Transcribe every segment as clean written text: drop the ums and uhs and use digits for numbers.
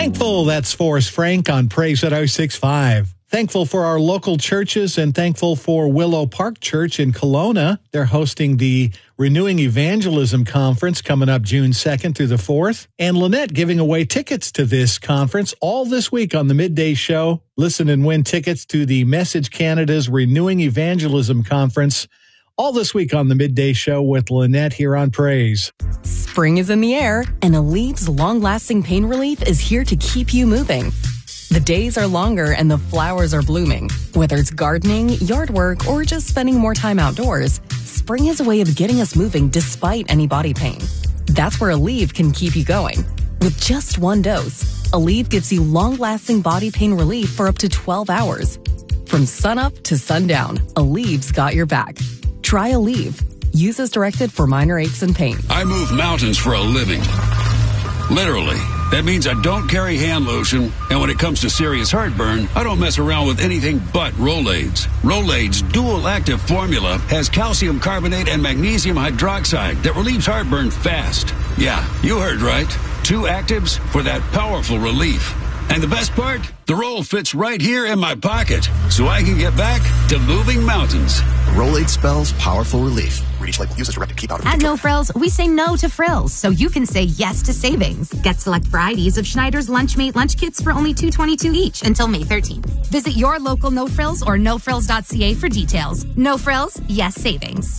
Thankful, that's Forrest Frank on Praise at 065. Thankful for our local churches and thankful for Willow Park Church in Kelowna. They're hosting the Renewing Evangelism Conference coming up June 2nd through the 4th. And Lynette giving away tickets to this conference all this week on the Midday Show. Listen and win tickets to the Message Canada's Renewing Evangelism Conference all this week on the Midday Show with Lynette here on Praise. Spring is in the air, and Aleve's long-lasting pain relief is here to keep you moving. The days are longer and the flowers are blooming. Whether it's gardening, yard work, or just spending more time outdoors, spring is a way of getting us moving despite any body pain. That's where Aleve can keep you going. With just one dose, Aleve gives you long-lasting body pain relief for up to 12 hours. From sunup to sundown, Aleve's got your back. Try Aleve. Use as directed for minor aches and pains. I move mountains for a living. Literally. That means I don't carry hand lotion, and when it comes to serious heartburn, I don't mess around with anything but Rolaids. Rolaids' dual-active formula has calcium carbonate and magnesium hydroxide that relieves heartburn fast. Yeah, you heard right. 2 actives for that powerful relief. And the best part? The roll fits right here in my pocket, so I can get back to moving mountains. Rolade spells powerful relief. Read each label. Use as directed. Keep out of At No Frills, we say no to frills, so you can say yes to savings. Get select varieties of Schneider's Lunchmate lunch kits for only $2.22 each until May 13th. Visit your local No Frills or nofrills.ca for details. No Frills, yes savings.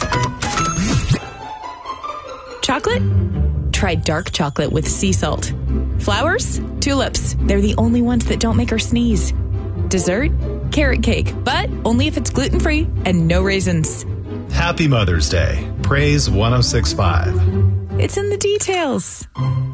Chocolate? Try dark chocolate with sea salt. Flowers? Tulips. They're the only ones that don't make her sneeze. Dessert? Carrot cake, but only if it's gluten-free and no raisins. Happy Mother's Day. Praise 106.5. It's in the details.